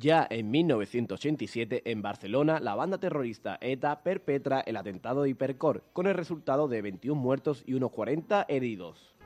Ya en 1987, en Barcelona, la banda terrorista ETA perpetra el atentado de Hipercor, con el resultado de 21 muertos y unos 40 heridos.